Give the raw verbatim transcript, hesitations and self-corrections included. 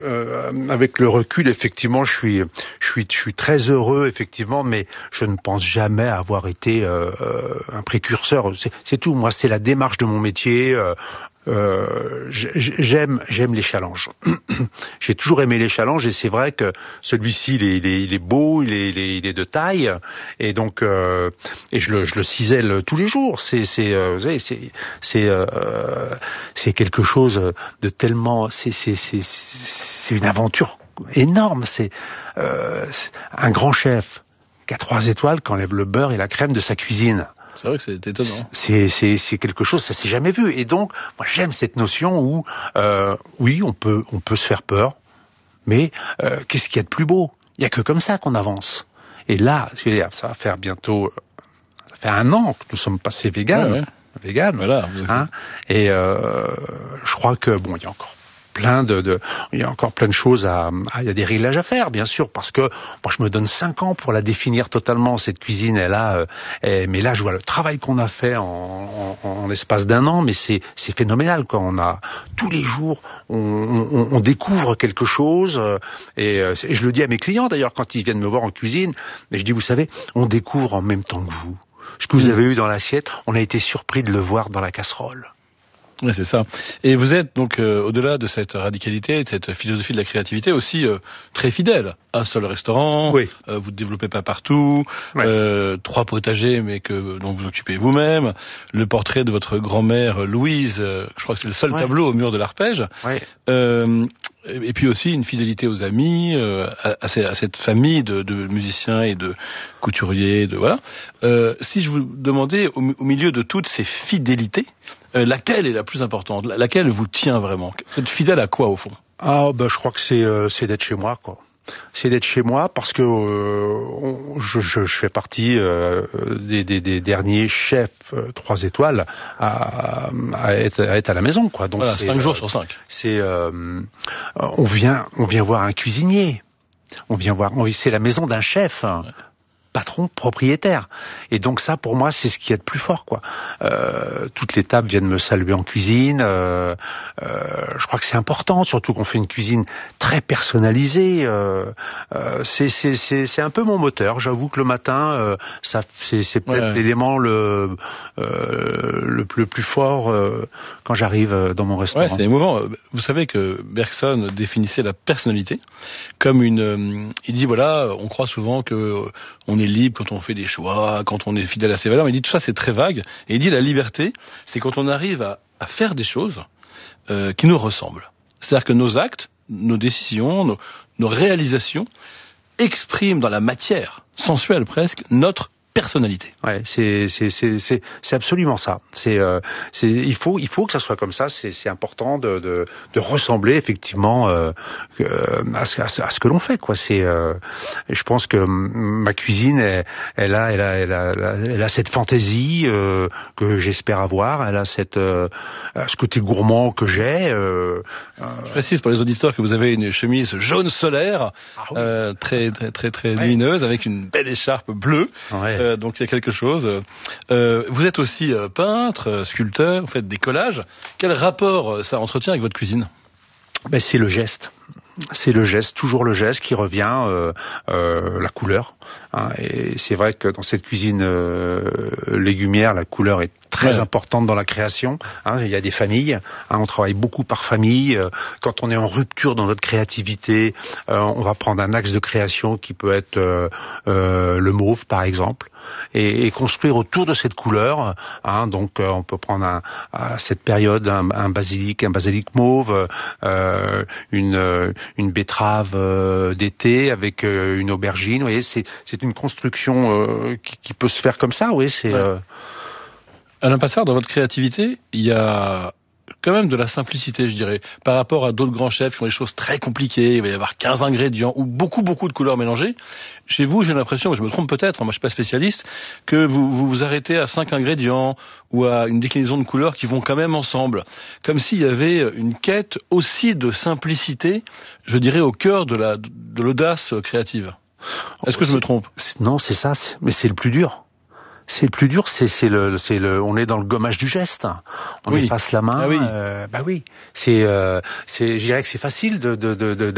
Euh, avec le recul, effectivement, je suis, je suis, je suis très heureux, effectivement, mais je ne pense jamais avoir été euh, un précurseur. C'est, c'est tout. Moi, c'est la démarche de mon métier. Euh, euh, j'aime, j'aime les challenges. J'ai toujours aimé les challenges, et c'est vrai que celui-ci, il est, il est, il est beau, il est, il est, il est de taille, et donc, euh, et je le, je le cisèle tous les jours. C'est, c'est, euh, vous savez, c'est, c'est, euh, c'est quelque chose de tellement, c'est, c'est, c'est, c'est une aventure énorme. C'est, euh, c'est un grand chef qui a trois étoiles qui enlève le beurre et la crème de sa cuisine. C'est vrai que c'est étonnant. C'est, c'est, c'est quelque chose, ça s'est jamais vu. Et donc, moi, j'aime cette notion où, euh, oui, on peut, on peut se faire peur, mais euh, qu'est-ce qu'il y a de plus beau ? Il y a que comme ça qu'on avance. Et là, ça va faire bientôt, ça fait un an que nous sommes passés véganes, ouais, ouais. véganes, voilà. Hein, et euh, je crois que bon, il y a encore plein de, de, il y a encore plein de choses à, à, il y a des réglages à faire, bien sûr, parce que moi je me donne cinq ans pour la définir totalement, cette cuisine, elle a, euh, elle, mais là je vois le travail qu'on a fait en, en, en l'espace d'un an, mais c'est, c'est phénoménal, quoi. On a, tous les jours, on, on, on découvre quelque chose, euh, et, et je le dis à mes clients d'ailleurs quand ils viennent me voir en cuisine, et je dis, vous savez, on découvre en même temps que vous. Ce que vous avez eu dans l'assiette, on a été surpris de le voir dans la casserole. Oui, c'est ça. Et vous êtes donc, euh, au-delà de cette radicalité, de cette philosophie de la créativité, aussi euh, très fidèle. Un seul restaurant, oui. euh, vous ne développez pas partout, ouais. euh, trois potagers, mais que dont vous occupez vous-même, le portrait de votre grand-mère Louise, euh, je crois que c'est le seul ouais. tableau au mur de l'arpège. Ouais. Euh, et puis aussi une fidélité aux amis, euh, à, à, ces, à cette famille de, de musiciens et de couturiers, de voilà. Euh, si je vous demandais, au, au milieu de toutes ces fidélités, euh, laquelle est la plus importante, laquelle vous tient vraiment? Vous êtes fidèle à quoi au fond? Ah, ben je crois que c'est, euh, c'est d'être chez moi, quoi. C'est d'être chez moi parce que euh, on, je, je, je fais partie euh, des, des, des derniers chefs euh, trois étoiles à, à, être, à être à la maison, quoi. Donc voilà, c'est, cinq jours euh, sur cinq. C'est euh, on vient on vient voir un cuisinier, on vient voir, on, c'est la maison d'un chef. Hein. Ouais. Patron, propriétaire. Et donc ça, pour moi, c'est ce qu'il y a de plus fort, quoi. Euh, toutes les tables viennent me saluer en cuisine. Euh, euh, je crois que c'est important, surtout qu'on fait une cuisine très personnalisée. Euh, euh, c'est, c'est, c'est, c'est un peu mon moteur. J'avoue que le matin, euh, ça, c'est, c'est peut-être ouais. l'élément le, euh, le, le plus fort euh, quand j'arrive dans mon restaurant. Ouais, c'est émouvant. Vous savez que Bergson définissait la personnalité comme une. Euh, il dit voilà, on croit souvent que on est libre quand on fait des choix, quand on est fidèle à ses valeurs. Mais il dit tout ça, c'est très vague. Et il dit la liberté, c'est quand on arrive à, à faire des choses euh, qui nous ressemblent. C'est-à-dire que nos actes, nos décisions, nos, nos réalisations expriment dans la matière sensuelle presque notre personnalité. Ouais, c'est c'est c'est c'est c'est absolument ça. C'est euh, c'est il faut il faut que ça soit comme ça. C'est c'est important de de de ressembler effectivement euh, à ce à ce, à ce que l'on fait, quoi. C'est euh, je pense que ma cuisine elle, elle a elle a elle a elle a cette fantaisie euh, que j'espère avoir. Elle a cette euh, ce côté gourmand que j'ai. Euh, je précise pour les auditeurs que vous avez une chemise jaune solaire, ah oui. euh, très très très très ouais. lumineuse avec une belle écharpe bleue. Ouais. Euh, donc il y a quelque chose. Euh, vous êtes aussi euh, peintre, euh, sculpteur, vous faites des collages. Quel rapport euh, ça entretient avec votre cuisine? Ben, c'est le geste. C'est le geste, toujours le geste qui revient, euh, euh, la couleur. Hein, et c'est vrai que dans cette cuisine euh, légumière, la couleur est très ouais. importante dans la création. Hein, il y a des familles, hein, on travaille beaucoup par famille. Euh, quand on est en rupture dans notre créativité, euh, on va prendre un axe de création qui peut être euh, euh, le mauve, par exemple, et, et construire autour de cette couleur. Hein, donc, euh, on peut prendre un, à cette période un, un basilic, un basilic mauve, euh, une une betterave euh, d'été avec euh, une aubergine. Vous voyez, c'est c'est une construction euh, qui, qui peut se faire comme ça. Oui, c'est. Ouais. Euh... Alain Passard, dans votre créativité, il y a quand même de la simplicité, je dirais, par rapport à d'autres grands chefs qui ont des choses très compliquées. Il va y avoir quinze ingrédients ou beaucoup, beaucoup de couleurs mélangées. Chez vous, j'ai l'impression, je me trompe peut-être, moi je suis pas spécialiste, que vous vous, vous arrêtez à cinq ingrédients ou à une déclinaison de couleurs qui vont quand même ensemble. Comme s'il y avait une quête aussi de simplicité, je dirais, au cœur de la de l'audace créative. Est-ce que je me trompe? Non, c'est ça, mais c'est le plus dur. C'est le plus dur, c'est, c'est le, c'est le, on est dans le gommage du geste. On oui. efface la main. Ah oui. Euh, bah oui. C'est, euh, c'est, je dirais que c'est facile de, de, de, de